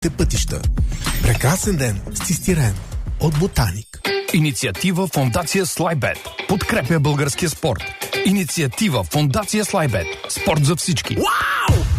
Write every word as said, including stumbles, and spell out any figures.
пътища. Прекрасен ден с цистирен от Ботаник. Инициатива Фондация Слайбет подкрепя българския спорт. Инициатива Фондация Слайбет. Спорт за всички. Wow!